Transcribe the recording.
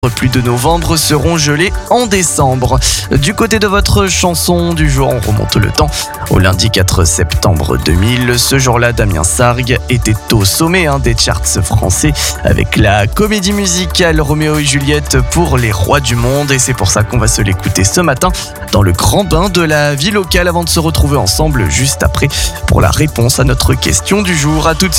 Plus de novembre seront gelés en décembre. Du côté de votre chanson du jour, on remonte le temps au lundi 4 septembre 2000. Ce jour-là, Damien Sargue était au sommet des charts français avec la comédie musicale Roméo et Juliette pour les rois du monde. Et c'est pour ça qu'on va se l'écouter ce matin dans le grand bain de la vie locale avant de se retrouver ensemble juste après pour la réponse à notre question du jour. À tout de suite.